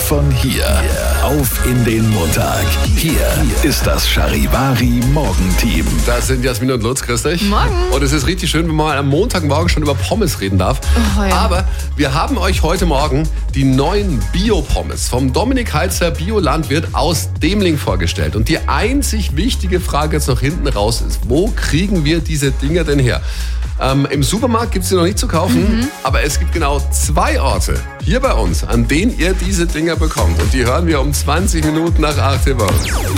von hier auf in den Montag. Hier ist das Charivari Morgenteam. Das sind Jasmin und Lutz, grüß dich. Morgen. Und es ist richtig schön, wenn man am Montagmorgen schon über Pommes reden darf. Oh, ja. Aber wir haben euch heute Morgen die neuen Bio-Pommes vom Dominik Heitzer Biolandwirt aus Demling vorgestellt. Und die einzig wichtige Frage jetzt noch hinten raus ist, wo kriegen wir diese Dinger denn her? Im Supermarkt gibt es sie noch nicht zu kaufen, aber es gibt genau 2 Orte hier bei uns, an denen ihr diese Dinger bekommt. Und die hören wir um 20 Minuten nach 8 Uhr.